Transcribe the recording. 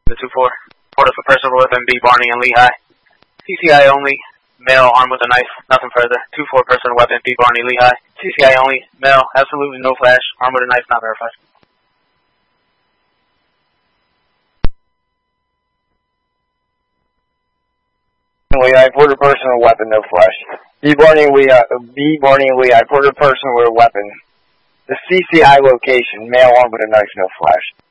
The 2-4. Reported for personal weapon B. Barney and Lehigh. CCI only. Male armed with a knife. Nothing further. 2-4 personal weapon B. Barney Lehigh. CCI only. Male. Absolutely no flash. Armed with a knife. Not verified. Lehigh, reported personal weapon, no flash. B. Barney Lehigh, reported person with a weapon. The CCI location, male armed with a knife, no flash.